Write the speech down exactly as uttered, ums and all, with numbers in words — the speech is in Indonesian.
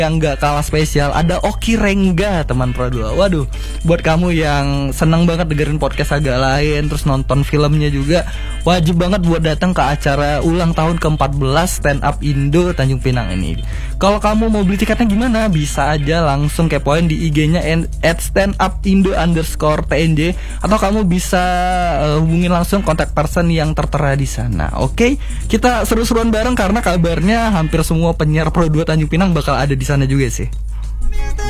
yang gak kalah spesial, ada Oki Rengga, teman Pro dua. Waduh, buat kamu yang senang banget dengerin podcast agak lain, terus nonton filmnya juga, wajib banget buat datang ke acara ulang tahun ke empat belas Stand Up Indo Tanjung Pinang ini. Kalau kamu mau beli tiketnya gimana? Bisa aja langsung kepoin di I G-nya at standupindo underscore tnj, atau kamu bisa uh, hubungin langsung kontak person yang tertera di sana. Oke, okay? Kita seru-seruan bareng karena kabarnya hampir semua penyiar Pro dua Tanjung Pinang bakal ada di sana juga sih.